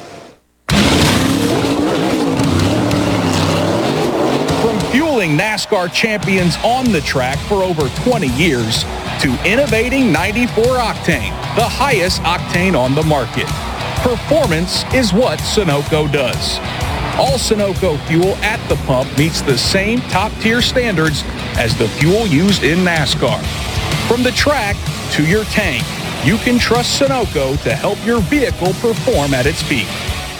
Fueling NASCAR champions on the track for over twenty years to innovating ninety-four octane, the highest octane on the market. Performance is what Sunoco does. All Sunoco fuel at the pump meets the same top-tier standards as the fuel used in NASCAR. From the track to your tank, you can trust Sunoco to help your vehicle perform at its peak.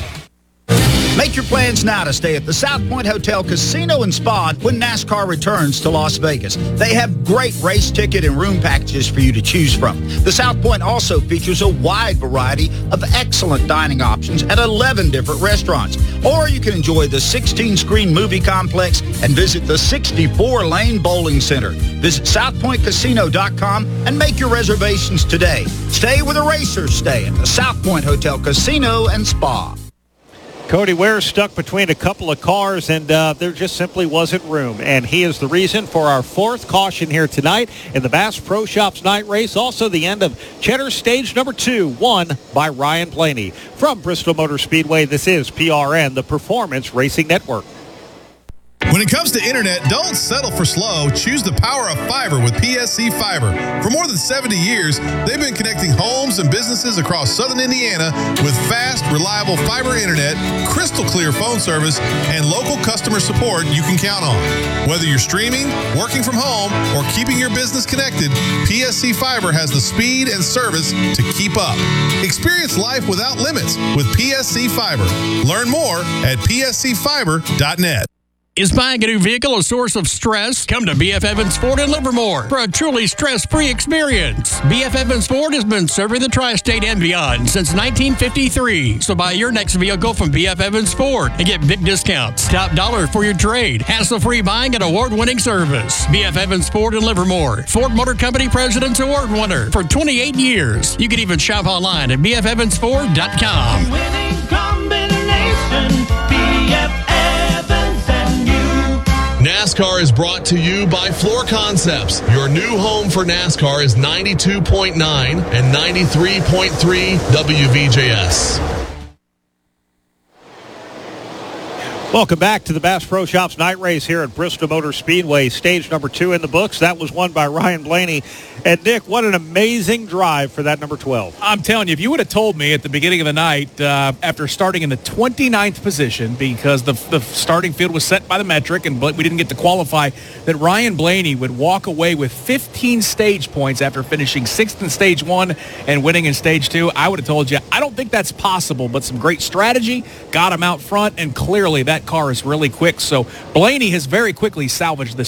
Make your plans now to stay at the South Point Hotel Casino and Spa when NASCAR returns to Las Vegas. They have great race ticket and room packages for you to choose from. The South Point also features a wide variety of excellent dining options at eleven different restaurants. Or you can enjoy the sixteen-screen movie complex and visit the sixty-four lane bowling center. Visit south point casino dot com and make your reservations today. Stay where the racers stay at the South Point Hotel Casino and Spa. Cody Ware stuck between a couple of cars, and uh, there just simply wasn't room. And he is the reason for our fourth caution here tonight in the Bass Pro Shops night race. Also the end of Cheddar stage number two, won by Ryan Blaney. From Bristol Motor Speedway, this is P R N, the Performance Racing Network. When it comes to internet, don't settle for slow. Choose the power of fiber with P S C Fiber. For more than seventy years, they've been connecting homes and businesses across southern Indiana with fast, reliable fiber internet, crystal clear phone service, and local customer support you can count on. Whether you're streaming, working from home, or keeping your business connected, P S C Fiber has the speed and service to keep up. Experience life without limits with P S C Fiber. Learn more at p s c fiber dot net. Is buying a new vehicle a source of stress? Come to B F Evans Ford in Livermore for a truly stress-free experience. B F Evans Ford has been serving the tri-state and beyond since nineteen fifty-three. So buy your next vehicle from B F Evans Ford and get big discounts, top dollar for your trade, hassle-free buying, and award-winning service. B F Evans Ford in Livermore, Ford Motor Company President's Award winner for twenty-eight years. You can even shop online at b f evans ford dot com. Winning combination, B F NASCAR is brought to you by Floor Concepts. Your new home for NASCAR is ninety-two point nine and ninety-three point three W V J S. Welcome back to the Bass Pro Shops night race here at Bristol Motor Speedway. Stage number two in the books. That was won by Ryan Blaney. And, Nick, what an amazing drive for that number twelve. I'm telling you, if you would have told me at the beginning of the night, uh, after starting in the twenty-ninth position, because the, the starting field was set by the metric and we didn't get to qualify, that Ryan Blaney would walk away with fifteen stage points after finishing sixth in stage one and winning in stage two, I would have told you, I don't think that's possible, but some great strategy got him out front, and clearly that car is really quick. So Blaney has very quickly salvaged this night.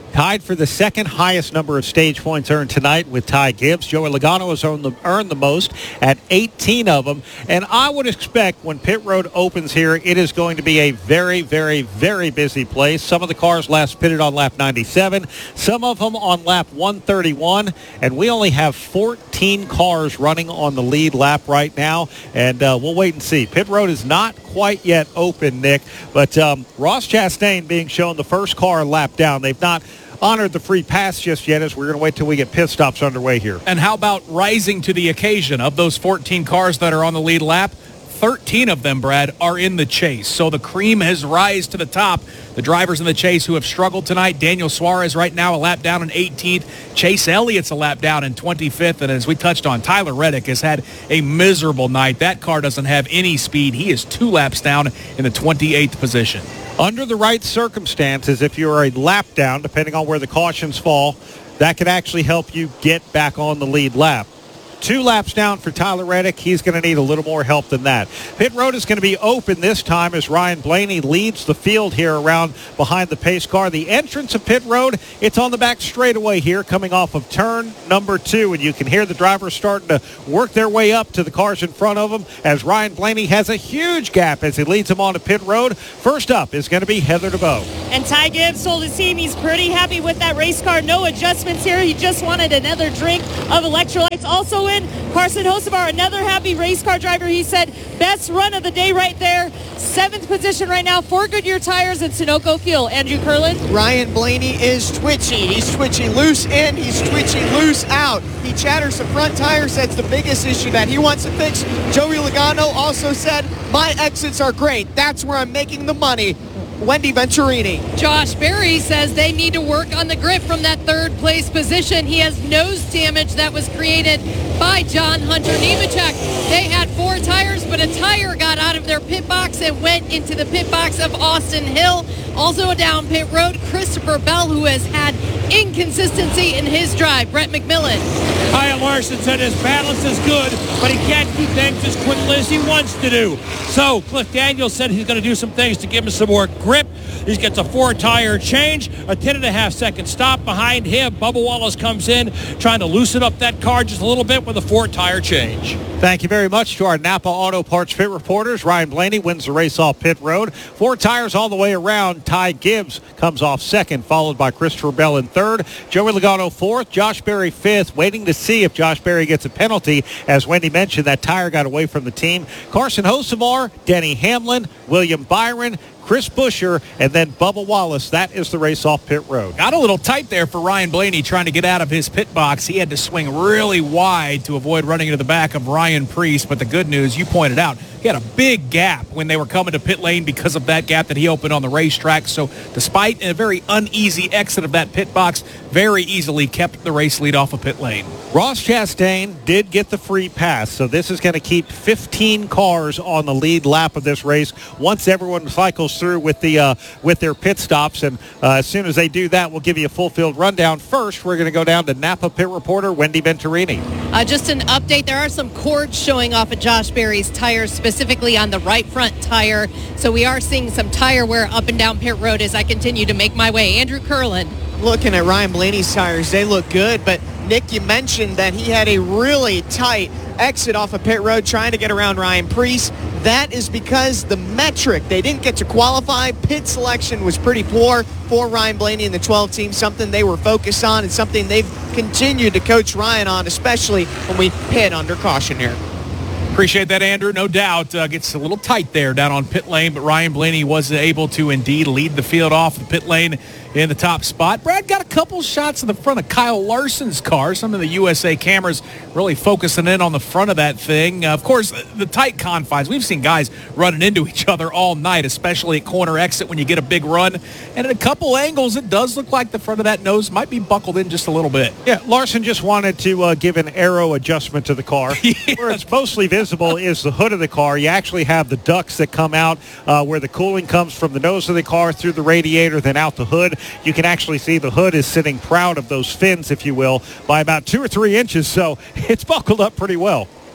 Tied for the second highest number of stage points earned tonight with Ty Gibbs. Joey Logano has earned the, earned the most at eighteen of them. And I would expect when pit road opens here, it is going to be a very, very, very busy place. Some of the cars last pitted on lap ninety-seven, some of them on lap one thirty-one. And we only have fourteen cars running on the lead lap right now. And uh, we'll wait and see. Pit road is not quite yet open, Nick. But um, Ross Chastain being shown the first car lap down. They've not honored the free pass just yet, as we're going to wait till we get pit stops underway here. And how about rising to the occasion? Of those fourteen cars that are on the lead lap, thirteen of them, Brad, are in the chase. So the cream has rise to the top. The drivers in the chase who have struggled tonight, Daniel Suarez right now a lap down in eighteenth. Chase Elliott's a lap down in twenty-fifth. And as we touched on, Tyler Reddick has had a miserable night. That car doesn't have any speed. He is two laps down in the twenty-eighth position. Under the right circumstances, if you're a lap down, depending on where the cautions fall, that could actually help you get back on the lead lap. Two laps down for Tyler Reddick. He's going to need a little more help than that. Pit road is going to be open this time as Ryan Blaney leads the field here around behind the pace car. The entrance of pit road, it's on the back straightaway here coming off of turn number two. And you can hear the drivers starting to work their way up to the cars in front of them as Ryan Blaney has a huge gap as he leads them onto pit road. First up is going to be Heather DeBow. And Ty Gibbs told his team he's pretty happy with that race car. No adjustments here. He just wanted another drink of electrolytes. Also in Carson Hocevar, another happy race car driver. He said best run of the day right there. Seventh position right now for Goodyear Tires and Sunoco Fuel. Andrew Curlin. Ryan Blaney is twitchy. He's twitchy loose in. He's twitchy loose out. He chatters the front tires. That's the biggest issue that he wants to fix. Joey Logano also said, my exits are great. That's where I'm making the money. Wendy Venturini. Josh Berry says they need to work on the grip from that third place position. He has nose damage that was created by John Hunter Nemechek. They had four tires, but a tire got out of their pit box and went into the pit box of Austin Hill. Also down pit road, Christopher Bell, who has had inconsistency in his drive. Brett McMillan. Kyle Larson said his balance is good, but he can't do things as quickly as he wants to do. So Cliff Daniels said he's going to do some things to give him some more grip. He gets a four-tire change, a ten and a half second stop behind him. Bubba Wallace comes in trying to loosen up that car just a little bit with a four-tire change. Thank you very much to our Napa Auto Parts pit reporters. Ryan Blaney wins the race off pit road. Four tires all the way around. Ty Gibbs comes off second, followed by Christopher Bell in third. Joey Logano fourth. Josh Berry fifth. Waiting to see if Josh Berry gets a penalty. As Wendy mentioned, that tire got away from the team. Carson Hocevar, Denny Hamlin, William Byron, Chris Buescher, and then Bubba Wallace. That is the race off pit road. Got a little tight there for Ryan Blaney trying to get out of his pit box. He had to swing really wide to avoid running into the back of Ryan Preece. But the good news, you pointed out, he had a big gap when they were coming to pit lane because of that gap that he opened on the racetrack. So despite a very uneasy exit of that pit box, very easily kept the race lead off of pit lane. Ross Chastain did get the free pass, so this is going to keep fifteen cars on the lead lap of this race once everyone cycles through with the uh, with their pit stops. And uh, as soon as they do that, we'll give you a full field rundown. First, we're going to go down to Napa pit reporter Wendy Venturini. Uh, just an update. There are some cords showing off of Josh Berry's tires, specifically on the right front tire. So we are seeing some tire wear up and down pit road as I continue to make my way. Andrew Curlin. Looking at Ryan Blaney's tires, they look good, but Nick, you mentioned that he had a really tight exit off of pit road trying to get around Ryan Preece. That is because the metric, they didn't get to qualify. Pit selection was pretty poor for Ryan Blaney and the twelve team, something they were focused on and something they've continued to coach Ryan on, especially when we pit under caution here. Appreciate that, Andrew. No doubt uh, gets a little tight there down on pit lane, but Ryan Blaney was able to indeed lead the field off the pit lane in the top spot. Brad got a couple shots in the front of Kyle Larson's car. Some of the U S A cameras really focusing in on the front of that thing. Uh, of course, the tight confines. We've seen guys running into each other all night, especially at corner exit when you get a big run. And at a couple angles, it does look like the front of that nose might be buckled in just a little bit. Yeah, Larson just wanted to uh, give an aero adjustment to the car. Yeah. Where it's mostly visible is the hood of the car. You actually have the ducts that come out uh, where the cooling comes from the nose of the car through the radiator, then out the hood. You can actually see the hood is sitting proud of those fins, if you will, by about two or three inches. So it's buckled up pretty well.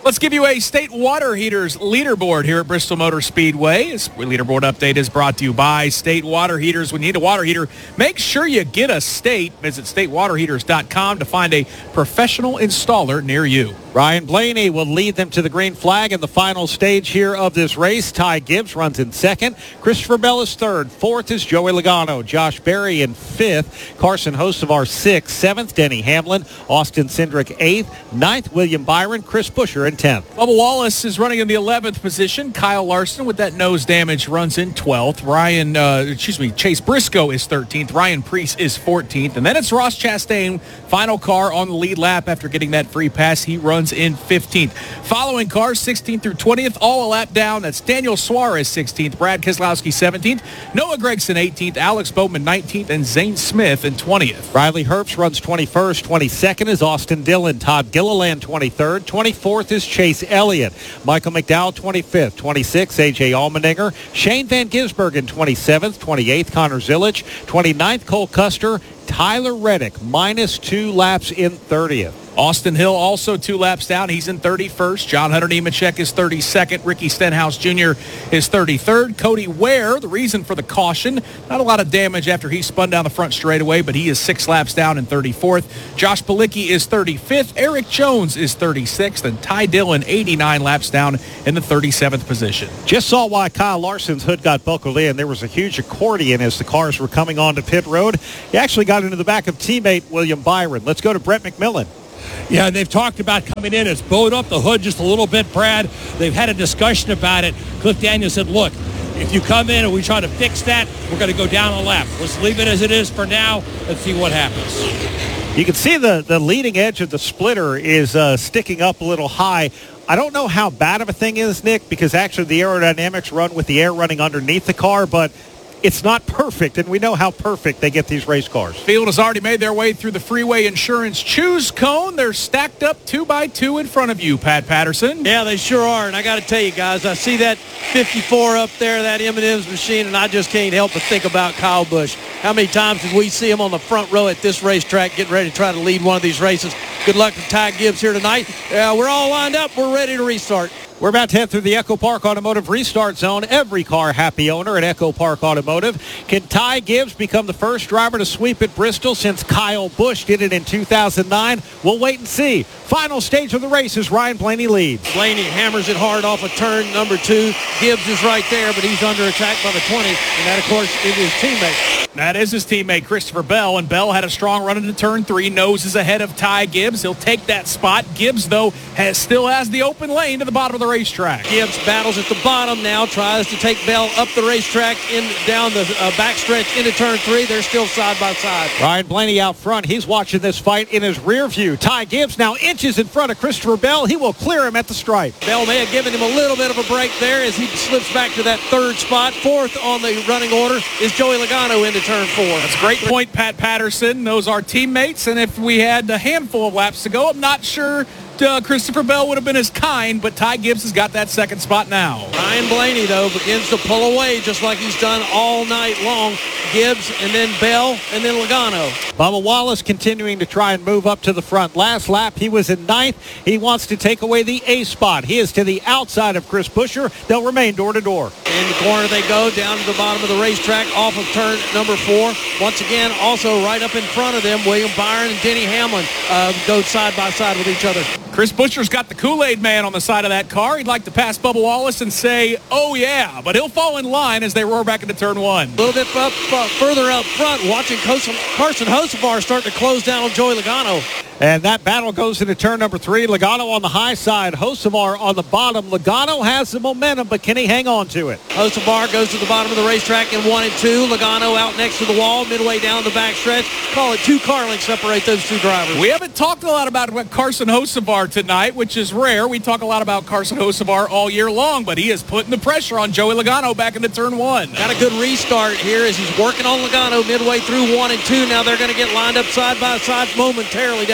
Let's give you a state water heaters leaderboard here at Bristol Motor Speedway. This leaderboard update is brought to you by State Water Heaters. When you need a water heater, make sure you get a State. Visit state water heaters dot com to find a professional installer near you. Ryan Blaney will lead them to the green flag in the final stage here of this race. Ty Gibbs runs in second. Christopher Bell is third. Fourth is Joey Logano. Josh Berry in fifth. Carson Hocevar sixth. Seventh, Denny Hamlin. Austin Cindric eighth. Ninth, William Byron. Chris Buescher in tenth. Bubba Wallace is running in the eleventh position. Kyle Larson with that nose damage runs in twelfth. Ryan, uh, excuse me, Chase Briscoe is thirteenth. Ryan Preece is fourteenth. And then it's Ross Chastain, final car on the lead lap after getting that free pass. He runs in fifteenth. Following cars sixteenth through twentieth, all a lap down. That's Daniel Suarez sixteenth, Brad Keselowski seventeenth, Noah Gragson eighteenth, Alex Bowman nineteenth, and Zane Smith in twentieth. Riley Herbst runs twenty-first. twenty-second is Austin Dillon. Todd Gilliland twenty-third. twenty-fourth is Chase Elliott. Michael McDowell twenty-fifth. twenty-sixth, A J Allmendinger. Shane Van Gisbergen twenty-seventh. twenty-eighth, Connor Zillich. twenty-ninth, Cole Custer. Tyler Reddick minus two laps in thirtieth. Austin Hill also two laps down. He's in thirty-first. John Hunter Nemechek is thirty-second. Ricky Stenhouse Junior is thirty-third. Cody Ware, the reason for the caution, not a lot of damage after he spun down the front straightaway, but he is six laps down in thirty-fourth. Josh Palicki is thirty-fifth. Eric Jones is thirty-sixth. And Ty Dillon, eighty-nine laps down in the thirty-seventh position. Just saw why Kyle Larson's hood got buckled in. There was a huge accordion as the cars were coming onto pit road. He actually got into the back of teammate William Byron. Let's go to Brett McMillan. Yeah, they've talked about coming in. It's bowed up the hood just a little bit, Brad. They've had a discussion about it. Cliff Daniels said, look, if you come in and we try to fix that, we're going to go down a lap. Let's leave it as it is for now and see what happens. You can see the, the leading edge of the splitter is uh, sticking up a little high. I don't know how bad of a thing is, Nick, because actually the aerodynamics run with the air running underneath the car, but it's not perfect, and we know how perfect they get these race cars. Field has already made their way through the Freeway Insurance Choose Cone. They're stacked up two by two in front of you, Pat Patterson. Yeah, they sure are, and I got to tell you guys, I see that fifty-four up there, that M and M's machine, and I just can't help but think about Kyle Busch. How many times did we see him on the front row at this racetrack getting ready to try to lead one of these races? Good luck to Ty Gibbs here tonight. Uh, we're all lined up. We're ready to restart. We're about to head through the Echo Park Automotive Restart Zone. Every car happy owner at Echo Park Automotive. Can Ty Gibbs become the first driver to sweep at Bristol since Kyle Busch did it in two thousand nine? We'll wait and see. Final stage of the race is Ryan Blaney leads. Blaney hammers it hard off of turn number two. Gibbs is right there, but he's under attack by the twenty, and that, of course, is his teammate. That is his teammate, Christopher Bell, and Bell had a strong run into turn three. Nose is ahead of Ty Gibbs. He'll take that spot. Gibbs, though, has still has the open lane to the bottom of the racetrack. Gibbs battles at the bottom now, tries to take Bell up the racetrack in down the uh, backstretch into turn three. They're still side by side. Ryan Blaney out front. He's watching this fight in his rear view. Ty Gibbs now inches in front of Christopher Bell. He will clear him at the stripe. Bell may have given him a little bit of a break there as he slips back to that third spot. Fourth on the running order is Joey Logano into turn four. That's a great point, Pat Patterson. Those are teammates, and if we had a handful of laps to go, I'm not sure Uh, Christopher Bell would have been as kind, but Ty Gibbs has got that second spot now. Ryan Blaney, though, begins to pull away just like he's done all night long. Gibbs and then Bell and then Logano. Bubba Wallace continuing to try and move up to the front. Last lap, he was in ninth. He wants to take away the A spot. He is to the outside of Chris Buescher. They'll remain door to door. In the corner they go, down to the bottom of the racetrack, off of turn number four. Once again, also right up in front of them, William Byron and Denny Hamlin uh, go side by side with each other. Chris Buescher's got the Kool-Aid man on the side of that car. He'd like to pass Bubba Wallace and say, oh, yeah, but he'll fall in line as they roar back into turn one. A little bit up, uh, further out front, watching Carson Hocevar start to close down on Joey Logano. And that battle goes into turn number three. Logano on the high side, Hocevar on the bottom. Logano has the momentum, but can he hang on to it? Hocevar goes to the bottom of the racetrack in one and two. Logano out next to the wall, midway down the backstretch. Call it two car lengths separate those two drivers. We haven't talked a lot about Carson Hocevar tonight, which is rare. We talk a lot about Carson Hocevar all year long, but he is putting the pressure on Joey Logano back into turn one. Got a good restart here as he's working on Logano midway through one and two. Now they're going to get lined up side by side momentarily down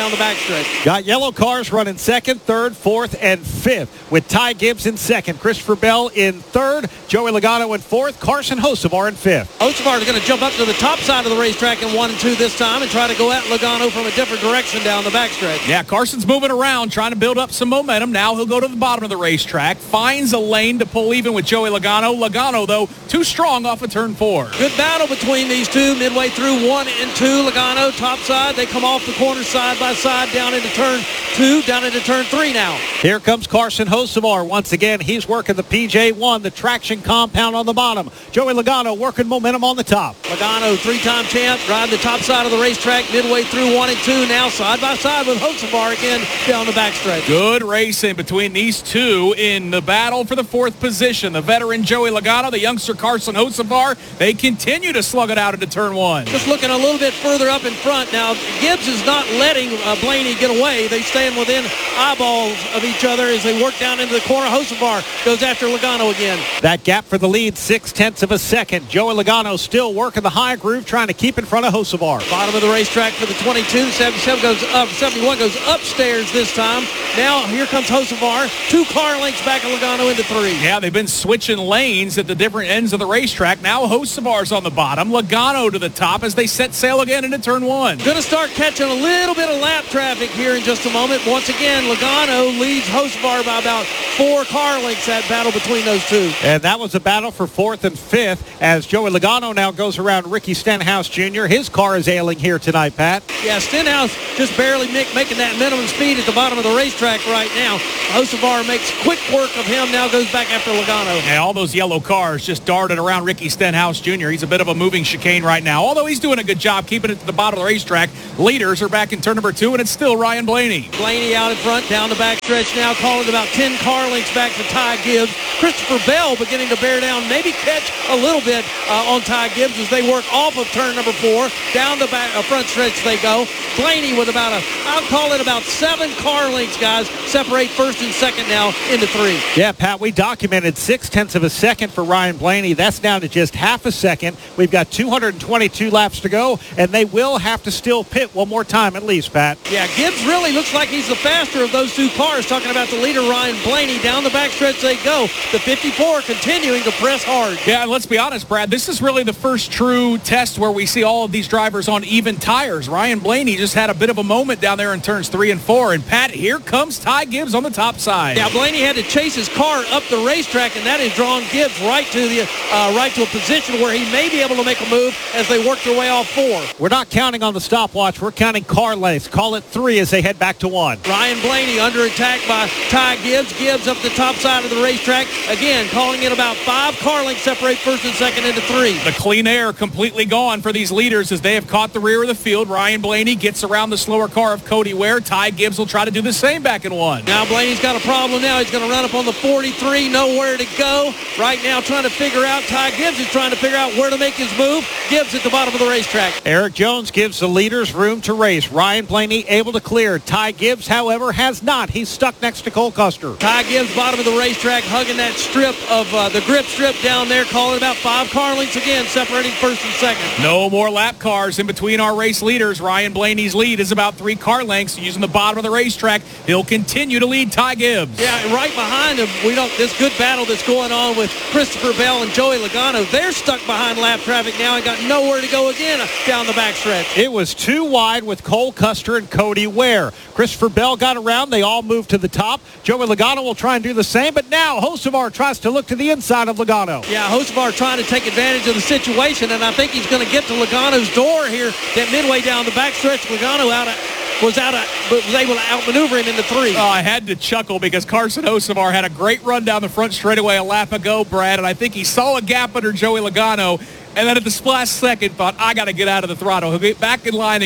down the backstretch. Got yellow cars running second, third, fourth, and fifth with Ty Gibbs in second, Christopher Bell in third, Joey Logano in fourth, Carson Hocevar in fifth. Hocevar is going to jump up to the top side of the racetrack in one and two this time and try to go at Logano from a different direction down the backstretch. Yeah, Carson's moving around, trying to build up some momentum. Now he'll go to the bottom of the racetrack, finds a lane to pull even with Joey Logano. Logano, though, too strong off of turn four. Good battle between these two midway through one and two. Logano, top side. They come off the corner side by side down into turn two, down into turn three now. Here comes Carson Hocevar. Once again, he's working the P J one, the traction compound on the bottom. Joey Logano working momentum on the top. Logano, three-time champ, riding the top side of the racetrack midway through one and two. Now side by side with Hocevar again down the backstretch. Good racing between these two in the battle for the fourth position. The veteran Joey Logano, the youngster Carson Hocevar, they continue to slug it out into turn one. Just looking a little bit further up in front. Now, Gibbs is not letting uh, Blaney get away. They stand within eyeballs of each other as they work down into the corner. Hocevar goes after Logano again. That gap for the lead, six-tenths of a second. Joey Logano still working the high groove, trying to keep in front of Hocevar. Bottom of the racetrack for the twenty-two. seventy-seven goes up. seventy-one goes upstairs this time. Now, here comes Hocevar. Two car lengths back of Logano into three. Yeah, they've been switching lanes at the different ends of the racetrack. Now Hocevar's on the bottom. Logano to the top as they set sail again into turn one. Going to start catching a little bit of lap traffic here in just a moment. Once again, Logano leads Hocevar by about four car lengths, that battle between those two. And that was a battle for fourth and fifth as Joey Logano now goes around Ricky Stenhouse Junior His car is ailing here tonight, Pat. Yeah, Stenhouse just barely make, making that minimum speed at the bottom of the racetrack right now. Hocevar makes quick work of him, now goes back after Logano. Yeah, all those yellow cars just darted around Ricky Stenhouse Junior He's a bit of a moving chicane right now, although he's doing a good job keeping it to the bottom of the racetrack. Leaders are back in turn number two, and it's still Ryan Blaney. Blaney out in front, down the backstretch now, calling about ten car lengths back to Ty Gibbs. Christopher Bell beginning to bear down, maybe catch a little bit uh, on Ty Gibbs as they work off of turn number four. Down the back, uh, front stretch they go. Blaney with about a, I'll call it about seven car lengths, guys, separate first and second now into three. Yeah, Pat, we documented six-tenths of a second for Ryan Blaney. That's down to just half a second. We've got two hundred twenty-two laps to go, and they will have to still pit one more time at least, Pat. Yeah, Gibbs really looks like he's the faster of those two cars. Talking about the leader, Ryan Blaney. Down the backstretch they go. The fifty-four continuing to press hard. Yeah, and let's be honest, Brad, this is really the first true test where we see all of these drivers on even tires. Ryan Blaney just had a bit of a moment down there in turns three and four. And, Pat, here comes Ty Gibbs on the top side. Yeah, Blaney had to chase his car up the racetrack, and that has drawn Gibbs right to the uh, right to a position where he may be able to make a move as they work their way off four. We're not counting on the stopwatch. We're counting car lengths. Call it three as they head back to one. Ryan Blaney under attack by Ty Gibbs. Gibbs up the top side of the racetrack. Again, calling it about five car lengths separate first and second into three. The clean air completely gone for these leaders as they have caught the rear of the field. Ryan Blaney gets around the slower car of Cody Ware. Ty Gibbs will try to do the same back in one. Now Blaney's got a problem now. He's going to run up on the forty-three, nowhere to go. Right now trying to figure out, Ty Gibbs is trying to figure out where to make his move. Gibbs at the bottom of the racetrack. Eric Jones gives the leaders room to race. Ryan Blaney able to clear. Ty Gibbs, however, has not. He's stuck next to Cole Custer. Ty Gibbs, bottom of the racetrack, hugging that strip of uh, the grip strip down there, calling about five car lengths again, separating first and second. No more lap cars in between our race leaders. Ryan Blaney's lead is about three car lengths. Using the bottom of the racetrack, he'll continue to lead Ty Gibbs. Yeah, and right behind him, we don't. This good battle that's going on with Christopher Bell and Joey Logano. They're stuck behind lap traffic now and got nowhere to go again down the backstretch. It was too wide with Cole Custer and Cody Ware. Christopher Bell got around. They all moved to the top. Joey Logano will try and do the same, but now Hocevar tries to look to the inside of Logano. Yeah, Hocevar trying to take advantage of the situation, and I think he's going to get to Logano's door here. That midway down the backstretch, Logano out of, was out of, was able to outmaneuver him into three. Oh, I had to chuckle because Carson Hocevar had a great run down the front straightaway a lap ago, Brad, and I think he saw a gap under Joey Logano, and then at the last second thought, I got to get out of the throttle. He'll get back in line